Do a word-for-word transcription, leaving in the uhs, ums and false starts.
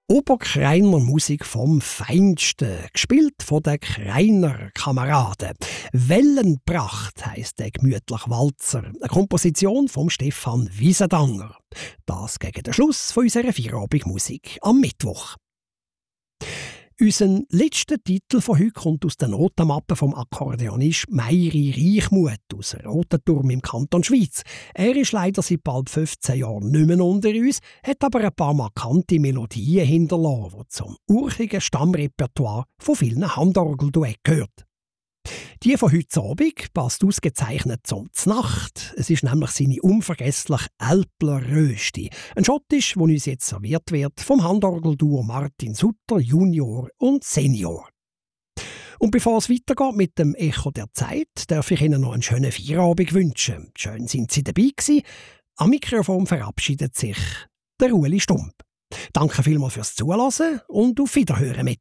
Oberkreiner Musik vom Feinsten, gespielt von den Kreiner Kameraden. Wellenpracht heisst der gemütliche Walzer, eine Komposition von Stefan Wiesendanger. Das gegen den Schluss von unserer Feierabendmusik am Mittwoch. Unser letzter Titel von heute kommt aus der Notenmappe vom Akkordeonist Meiri Reichmuth aus Rotenturm im Kanton Schwyz. Er ist leider seit bald fünfzehn Jahren nicht mehr unter uns, hat aber ein paar markante Melodien hinterlassen, die zum urchigen Stammrepertoire von vielen Handorgelduetten gehört. Die von heute Abend passt ausgezeichnet zum Znacht. Es ist nämlich seine unvergessliche Älpler Rösti. Ein Schottisch, der uns jetzt serviert wird vom Handorgelduo Martin Sutter Junior und Senior. Und bevor es weitergeht mit dem Echo der Zeit, darf ich Ihnen noch einen schönen Feierabend wünschen. Schön sind Sie dabei gewesen. Am Mikrofon verabschiedet sich der Ueli Stump. Danke vielmals fürs Zuhören und auf Wiederhören mit